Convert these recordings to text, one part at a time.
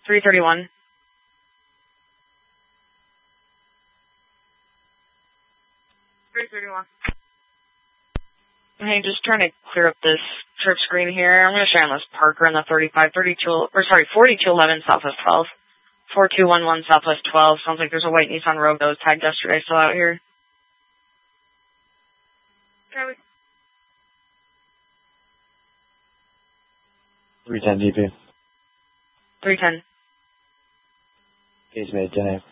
331. Hey, just trying to clear up this trip screen here. I'm going to show you on this Parker in the 4211 Southwest 12. 4211 Southwest 12. Sounds like there's a white Nissan Rogue that was tagged yesterday, still out here. Copy. 310 DP. 310. Case made 10.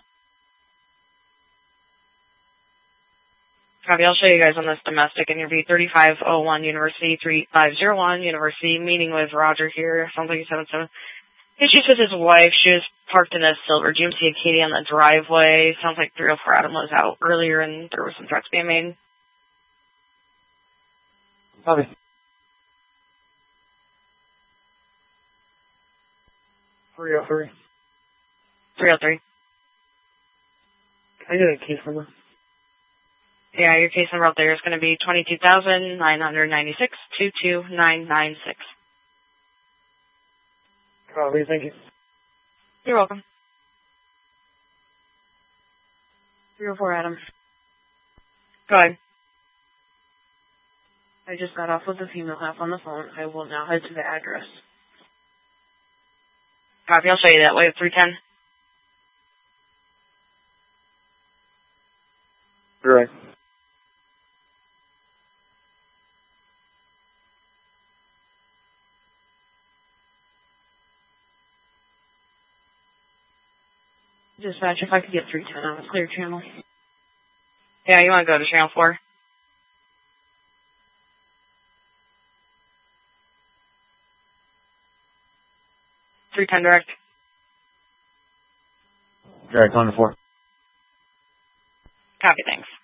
Copy, I'll show you guys on this domestic interview. 3501 University 3501 University, meeting with Roger here. Sounds like he's having some issues with his wife. She was parked in a silver GMC Acadia on the driveway. Sounds like 304 Adam was out earlier and there were some threats being made. Copy. 303. 303. Can I get a case number? Yeah, your case number out there is going to be 22,996-22996. Copy, thank you. You're welcome. 304 Adam. Go ahead. I just got off with the female half on the phone. I will now head to the address. Copy, I'll show you that way. 310. Right. Dispatch, if I could get 310 on a clear channel. Yeah, you want to go to channel 4? Direct. Direct on the 4. Copy, thanks.